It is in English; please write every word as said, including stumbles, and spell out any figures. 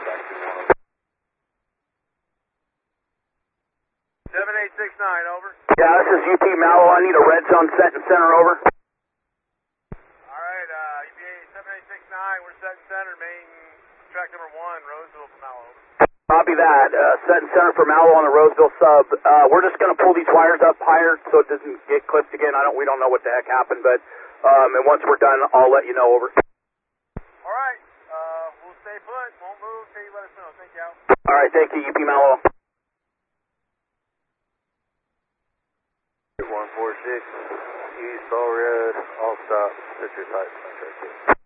seven eight six nine, over. Yeah, this is U P Mallow. I need a red zone set and center, over. Alright, uh, U P A seven eight six nine, we're set and center, main track number one, Roseville for Mallow, over. Copy that. Uh, set and center for Mallow on the Roseville sub. Uh, we're just going to pull these wires up higher so it doesn't get clipped again. I don't. We don't know what the heck happened, but um, and once we're done, I'll let you know, over. Alright, uh, we'll stay put, won't move till you let us know. Thank you, Al. Alright, thank you, U P Mallow. one four six, East Ball Road, all stop, Citrus Heights, contract two.